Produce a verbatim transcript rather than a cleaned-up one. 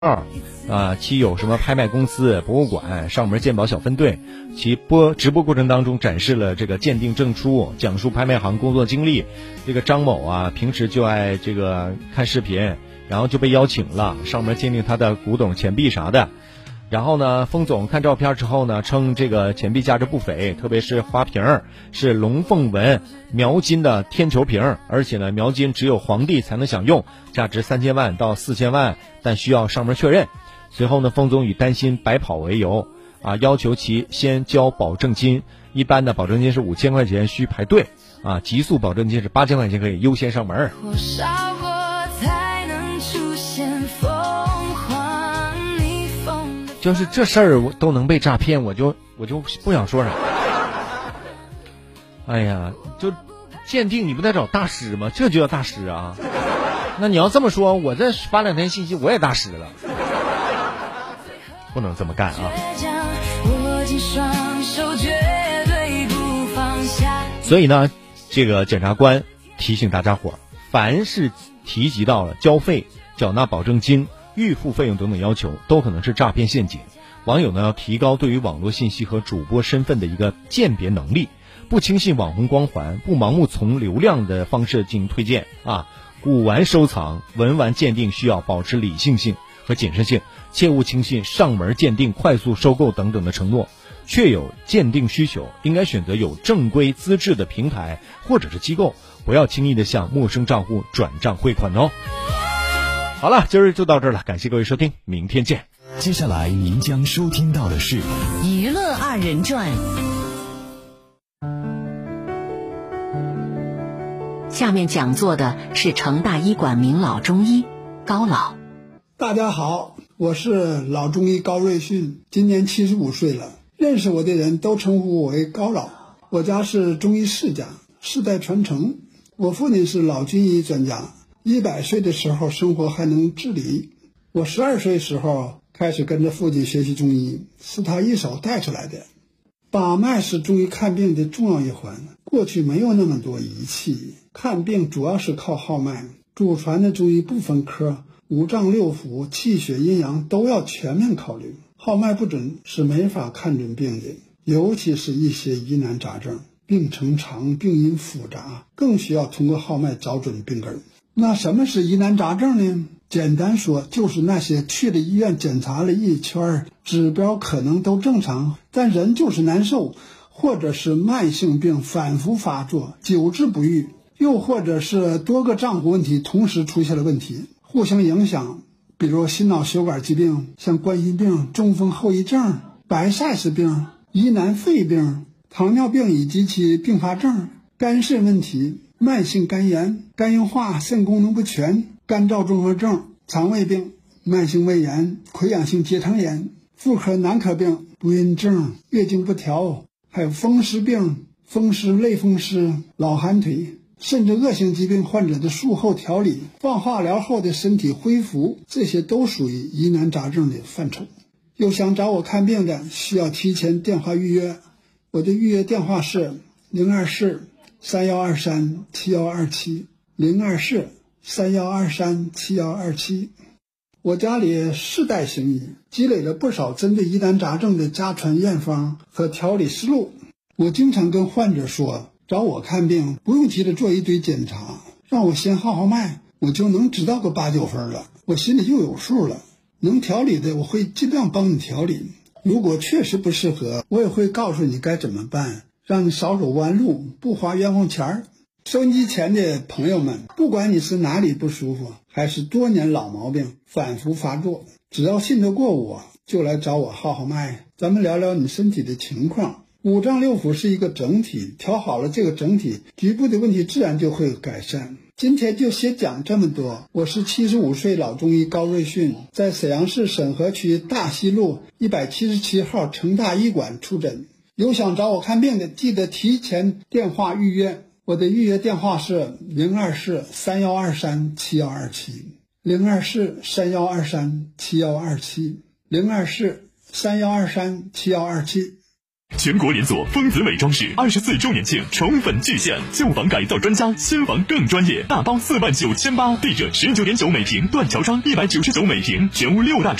啊、呃，其有什么拍卖公司、博物馆、上门鉴宝小分队，其播直播过程当中展示了这个鉴定证书，讲述拍卖行工作经历。这个张某啊，平时就爱这个看视频，然后就被邀请了上门鉴定他的古董钱币啥的。然后呢，封总看照片之后呢，称这个钱币价值不菲，特别是花瓶是龙凤纹描金的天球瓶，而且呢，描金只有皇帝才能享用，价值三千万到四千万，但需要上门确认。随后呢，封总以担心白跑为由啊，要求其先交保证金，一般的保证金是五千块钱，需排队啊，极速保证金是八千块钱，可以优先上门。就是这事儿我都能被诈骗，我就我就不想说啥。哎呀，就鉴定你不得找大师吗？这就叫大师啊！那你要这么说，我这发两天信息我也大师了，不能这么干啊！所以呢，这个检察官提醒大家伙，凡是提及到了交费、缴纳保证金、预付费用等等要求，都可能是诈骗陷阱。网友呢要提高对于网络信息和主播身份的一个鉴别能力，不轻信网红光环，不盲目从流量的方式进行推荐啊。古玩收藏、文玩鉴定需要保持理性性和谨慎性，切勿轻信上门鉴定、快速收购等等的承诺。确有鉴定需求，应该选择有正规资质的平台或者是机构，不要轻易的向陌生账户转账汇款哦。好了，今儿就到这儿了，感谢各位收听，明天见。 接下来您将收听到的是娱乐二人转。下面讲座的是成大医馆名老中医高老。 大家好，我是老中医高瑞迅，今年七十五岁了，认识我的人都称呼我为高老。我家是中医世家，世代传承。我父亲是老军医专家，一百岁的时候生活还能自理。我十二岁时候开始跟着父亲学习中医，是他一手带出来的。把脉是中医看病的重要一环，过去没有那么多仪器，看病主要是靠号脉。祖传的中医不分科，五脏六腑、气血阴阳都要全面考虑，号脉不准是没法看准病的，尤其是一些疑难杂症，病程长、病因复杂，更需要通过号脉找准病根。那什么是疑难杂症呢？简单说，就是那些去了医院检查了一圈，指标可能都正常，但人就是难受，或者是慢性病反复发作，久治不愈，又或者是多个脏腑问题同时出现了问题，互相影响。比如心脑血管疾病，像冠心病、中风后遗症、白塞氏病、疑难肺病、糖尿病以及其并发症、肝肾问题、慢性肝炎、肝硬化、肾功能不全、干燥综合症、肠胃病、慢性胃炎、溃疡性结肠炎、妇科男科病、不孕症、月经不调，还有风湿病、风湿、类风湿、老寒腿，甚至恶性疾病患者的术后调理、放化疗后的身体恢复，这些都属于疑难杂症的范畴。有想找我看病的，需要提前电话预约，我的预约电话是零二四三幺二三七幺二七零二四三幺二三七幺二七。我家里世代行医，积累了不少针对疑难杂症的家传验方和调理思路。我经常跟患者说，找我看病不用急着做一堆检查，让我先号号脉，我就能知道个八九分了，我心里就有数了。能调理的我会尽量帮你调理，如果确实不适合，我也会告诉你该怎么办，让你少走弯路，不花冤枉钱儿。收音机前的朋友们，不管你是哪里不舒服，还是多年老毛病反复发作，只要信得过我，就来找我号号脉，咱们聊聊你身体的情况。五脏六腑是一个整体，调好了这个整体，局部的问题自然就会改善。今天就先讲这么多。我是七十五岁老中医高瑞迅，在沈阳市沈河区大西路一百七十七号成大医馆出诊。有想找我看病的，记得提前电话预约。我的预约电话是零二四三幺二三七幺二七零二四三幺二三七幺二七零二四三幺二三七幺二七。 全国连锁丰子美装饰二十四周年庆宠粉巨献，旧房改造专家，新房更专业，大包四万九千八，地热十九点九每平，断桥窗一百九十九每平，全屋六大